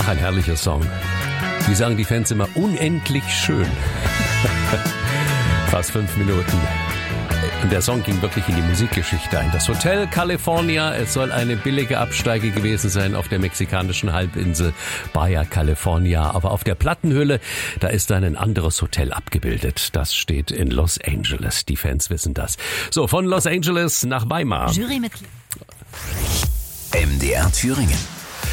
Ein herrlicher Song. Wie sagen die Fans immer, unendlich schön. Fast 5 Minuten. Und der Song ging wirklich in die Musikgeschichte ein. Das Hotel California, es soll eine billige Absteige gewesen sein auf der mexikanischen Halbinsel Baja California. Aber auf der Plattenhülle, da ist dann ein anderes Hotel abgebildet. Das steht in Los Angeles. Die Fans wissen das. So, von Los Angeles nach Weimar. Jurymitglied MDR Thüringen.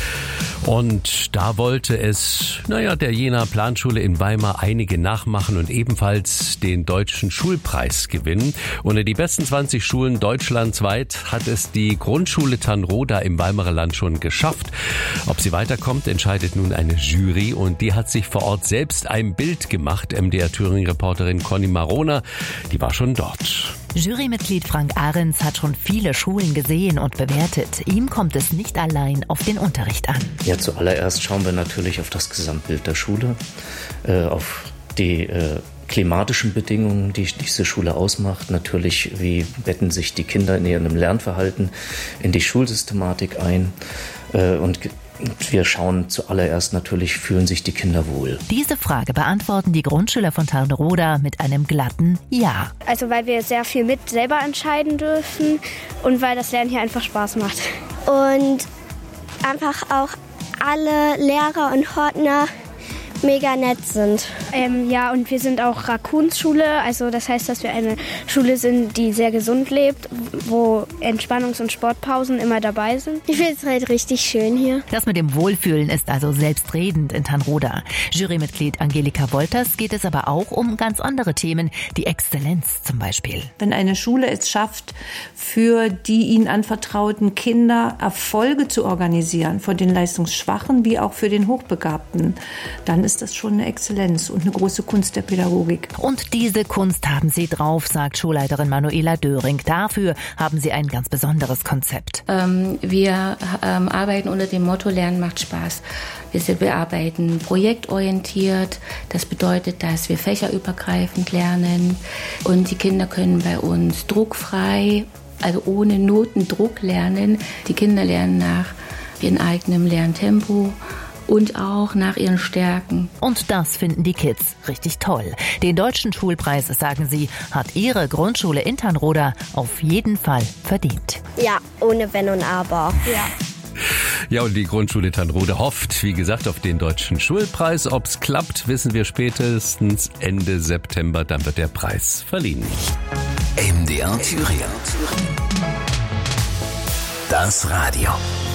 Und da wollte es, der Jena Planschule in Weimar einige nachmachen und ebenfalls den deutschen Schulpreis gewinnen. Unter die besten 20 Schulen deutschlandweit hat es die Grundschule Tanroda im Weimarer Land schon geschafft. Ob sie weiterkommt, entscheidet nun eine Jury und die hat sich vor Ort selbst ein Bild gemacht. MDR Thüringen-Reporterin Conny Marona, die war schon dort. Jurymitglied Frank Ahrens hat schon viele Schulen gesehen und bewertet. Ihm kommt es nicht allein auf den Unterricht an. Ja, zuallererst schauen wir natürlich auf das Gesamtbild der Schule, auf die klimatischen Bedingungen, die diese Schule ausmacht. Natürlich, wie betten sich die Kinder in ihrem Lernverhalten in die Schulsystematik ein. Und wir schauen zuallererst natürlich, fühlen sich die Kinder wohl. Diese Frage beantworten die Grundschüler von Tanroda mit einem glatten Ja. Also weil wir sehr viel mit selber entscheiden dürfen und weil das Lernen hier einfach Spaß macht. Und einfach auch alle Lehrer und Hortner mega nett sind. Ja, und wir sind auch Raccoons-Schule, also das heißt, dass wir eine Schule sind, die sehr gesund lebt, wo Entspannungs- und Sportpausen immer dabei sind. Ich finde es halt richtig schön hier. Das mit dem Wohlfühlen ist also selbstredend in Tanroda. Jurymitglied Angelika Wolters geht es aber auch um ganz andere Themen, die Exzellenz zum Beispiel. Wenn eine Schule es schafft, für die ihnen anvertrauten Kinder Erfolge zu organisieren, für den Leistungsschwachen wie auch für den Hochbegabten, dann ist das schon eine Exzellenz und eine große Kunst der Pädagogik. Und diese Kunst haben sie drauf, sagt Schulleiterin Manuela Döring. Dafür haben sie ein ganz besonderes Konzept. Wir arbeiten unter dem Motto Lernen macht Spaß. Wir arbeiten projektorientiert. Das bedeutet, dass wir fächerübergreifend lernen und die Kinder können bei uns druckfrei, also ohne Notendruck lernen. Die Kinder lernen nach ihrem eigenen Lerntempo und auch nach ihren Stärken. Und das finden die Kids richtig toll. Den deutschen Schulpreis, sagen sie, hat ihre Grundschule in Tanroda auf jeden Fall verdient. Ja, ohne Wenn und Aber. Ja, und die Grundschule Tanroda hofft, wie gesagt, auf den deutschen Schulpreis. Ob's klappt, wissen wir spätestens Ende September. Dann wird der Preis verliehen. MDR Thüringen. Das Radio.